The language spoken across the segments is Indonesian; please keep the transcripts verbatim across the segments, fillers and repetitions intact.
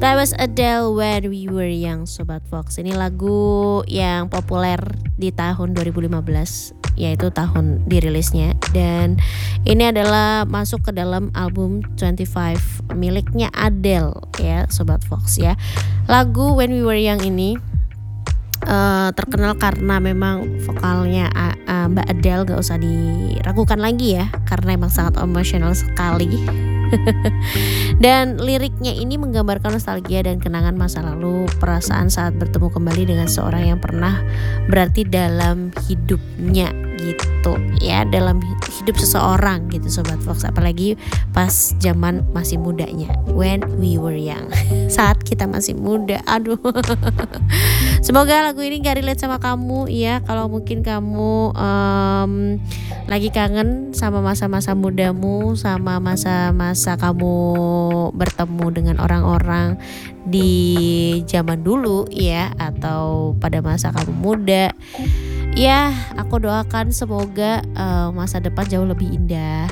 That was Adele When We Were Young, Sobat Fox. Ini lagu yang populer di tahun dua ribu lima belas, yaitu tahun dirilisnya. Dan ini adalah masuk ke dalam album twenty-five miliknya Adele ya, Sobat Fox ya. Lagu When We Were Young ini uh, terkenal karena memang vokalnya uh, uh, Mbak Adele gak usah diragukan lagi ya, karena emang sangat emosional sekali. Dan liriknya ini menggambarkan nostalgia dan kenangan masa lalu, perasaan saat bertemu kembali dengan seorang yang pernah berarti dalam hidupnya gitu ya, dalam hidup seseorang gitu Sobat Fox, apalagi pas zaman masih mudanya, when we were young. Saat kita masih muda, aduh. Semoga lagu ini gak relate sama kamu ya. Kalau mungkin kamu um, lagi kangen sama masa-masa mudamu, sama masa-masa kamu bertemu dengan orang-orang di zaman dulu ya, atau pada masa kamu muda, ya aku doakan semoga uh, masa depan jauh lebih indah.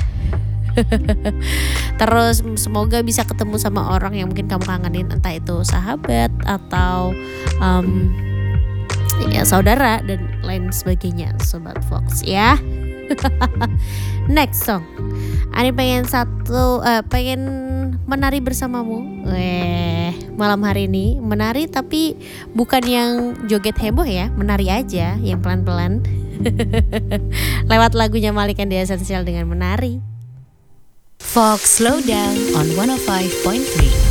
Terus semoga bisa ketemu sama orang yang mungkin kamu kangenin, entah itu sahabat atau um, ya saudara dan lain sebagainya Sobat Fox ya. Next song, Ani pengen satu uh, pengen menari bersamamu. Weh, malam hari ini menari, tapi bukan yang joget heboh ya, menari aja yang pelan-pelan. Lewat lagunya Malik and the Essential dengan Menari. Fox Slow Down on one oh five point three.